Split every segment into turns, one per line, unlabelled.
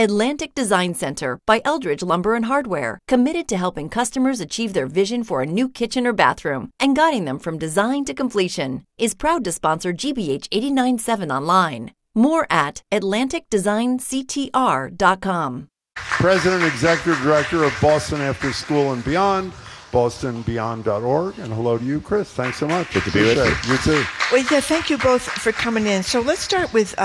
Atlantic Design Center by Eldridge Lumber and Hardware, committed to helping customers achieve their vision for a new kitchen or bathroom and guiding them from design to completion, is proud to sponsor GBH 89.7 online. More at AtlanticDesignCTR.com.
President and Executive Director of Boston After School and Beyond, bostonbeyond.org. And hello to you, Chris. Thanks so much.
Good to be with you.
You too.
Well, yeah, thank you both for coming in. So let's start with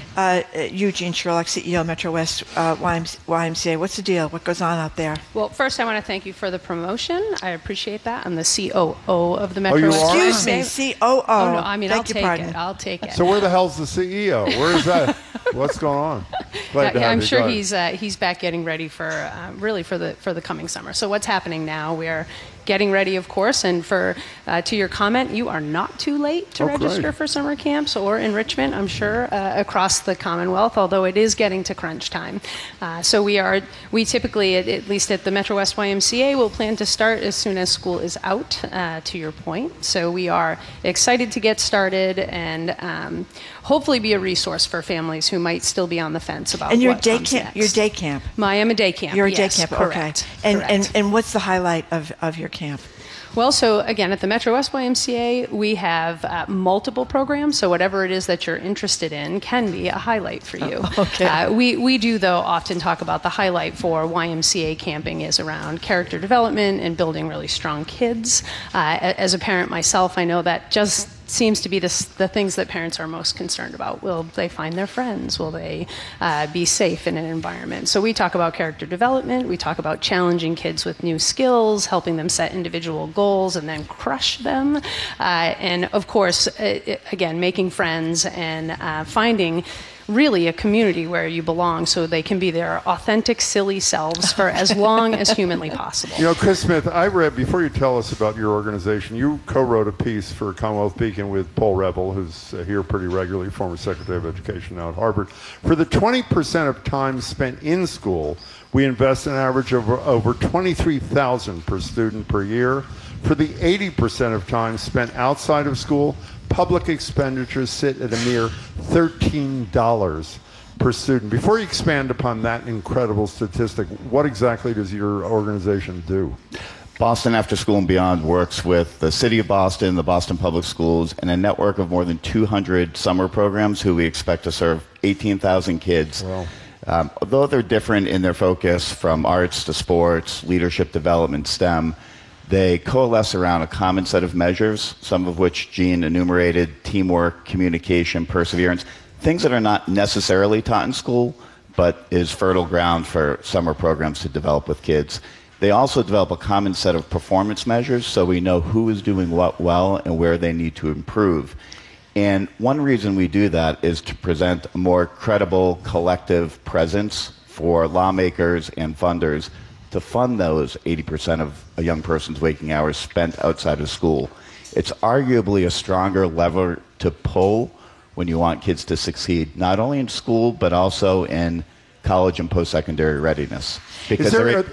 Eugene Sherlock, CEO of Metro West YMCA. What's the deal? What goes on out there?
Well, first I want to thank you for the promotion. I appreciate that. I'm the COO of the Metro West.
Excuse me, COO.
Oh, no, I mean, I'll take it.
So where the hell's the CEO? Where is that? What's going on?
I'm sure he's back getting ready for really for the coming summer. So what's happening now? We are getting ready, of course, and for to your comment, you are not too late to register for summer camps or enrichment, I'm sure, across the Commonwealth, although it is getting to crunch time. So we typically, at least at the Metro West YMCA, will plan to start as soon as school is out, to your point. So we are excited to get started and hopefully be a resource for families who might still be on the fence about what comes next.
Your day camp.
I am a day camp.
You're a
yes,
day camp,
correct.
Okay.
Correct.
And what's the highlight of your camp?
Well, so again, at the Metro West YMCA, we have multiple programs, so whatever it is that you're interested in can be a highlight for you.
Okay.
We do, though, often talk about the highlight for YMCA camping is around character development and building really strong kids. As a parent myself, I know that just seems to be the things that parents are most concerned about. Will they find their friends? Will they be safe in an environment? So we talk about character development. We talk about challenging kids with new skills, helping them set individual goals and then crush them. And of course, again, making friends and finding really a community where you belong so they can be their authentic, silly selves for as long as humanly possible.
You know, Chris Smith, I read, before you tell us about your organization, you co-wrote a piece for Commonwealth Beacon with Paul Rebel, who's here pretty regularly, former Secretary of Education now at Harvard. For the 20% of time spent in school, we invest an average of over $23,000 per student per year. For the 80% of time spent outside of school, public expenditures sit at a mere $13 per student. Before you expand upon that incredible statistic, what exactly does your organization do?
Boston After School and Beyond works with the City of Boston, the Boston Public Schools, and a network of more than 200 summer programs who we expect to serve 18,000 kids.
Wow.
Although they're different in their focus from arts to sports, leadership development, STEM, they coalesce around a common set of measures, some of which Jean enumerated: teamwork, communication, perseverance, things that are not necessarily taught in school, but is fertile ground for summer programs to develop with kids. They also develop a common set of performance measures so we know who is doing what well and where they need to improve. And one reason we do that is to present a more credible collective presence for lawmakers and funders to fund those 80% of a young person's waking hours spent outside of school. It's arguably a stronger lever to pull when you want kids to succeed, not only in school, but also in college and post-secondary readiness. Because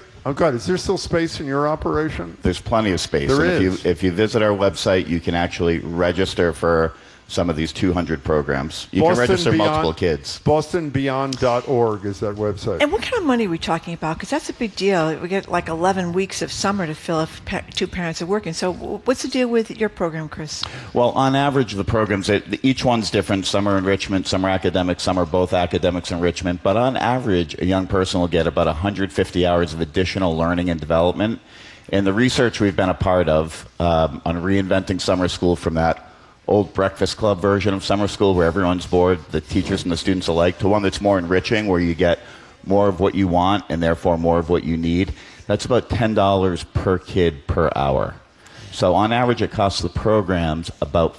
is there still space in your operation?
There's plenty of space.
There is.
If you visit our website, you can actually register for some of these 200 programs. You can register multiple kids.
BostonBeyond.org is that website.
And what kind of money are we talking about? Because that's a big deal. We get like 11 weeks of summer to fill if two parents are working. So what's the deal with your program, Chris?
Well, on average, the programs, each one's different. Some are enrichment, some are academic, some are both academics enrichment. But on average, a young person will get about 150 hours of additional learning and development. And the research we've been a part of on reinventing summer school from that old Breakfast Club version of summer school where everyone's bored, the teachers and the students alike, to one that's more enriching where you get more of what you want and therefore more of what you need. That's about $10 per kid per hour. So on average, it costs the programs about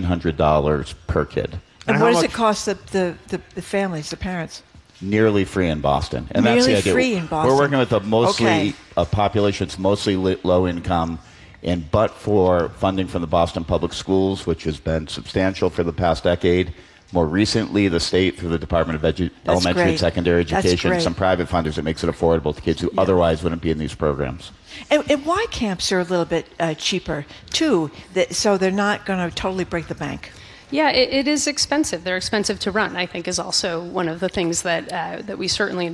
$1,500 per kid.
And what does it cost the families, the parents?
Nearly free in Boston. And
nearly
that's the idea.
Free in Boston.
We're working with a population that's mostly low income. And but for funding from the Boston Public Schools, which has been substantial for the past decade, more recently the state through the Department of Elementary and Secondary Education, and some private funders, it makes it affordable to kids who otherwise wouldn't be in these programs.
And why camps are a little bit cheaper, too, so they're not going to totally break the bank?
Yeah, it is expensive. They're expensive to run, I think, is also one of the things that we certainly